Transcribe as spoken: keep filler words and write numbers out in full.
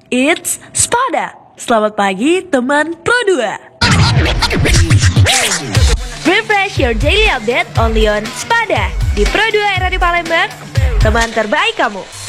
It's Spada. Selamat pagi teman Pro dua. Refresh your daily update only on Spada di Pro dua R A D Palembang, teman terbaik kamu.